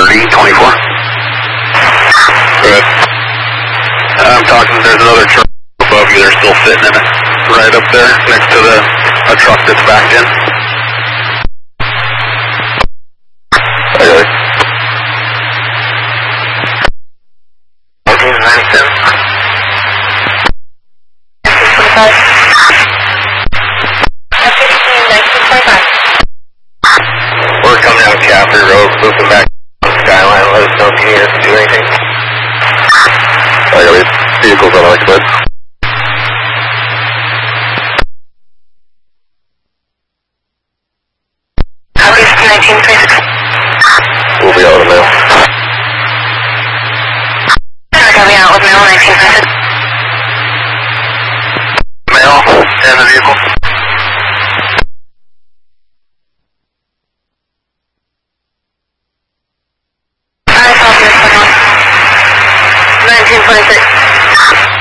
3024. Good. I'm talking, there's another truck above you, they're still sitting in it. Right up there, next to a truck that's backed in. Okay. 1497. 1925. We're coming down Caffrey Road, looping back on Skyline. Let us know if you need us to do anything. Okay, we have vehicles on our side. August 1926. We'll be out of the mail. Copy out with mail 1926. Mail and the vehicle. I saw this one. 1926.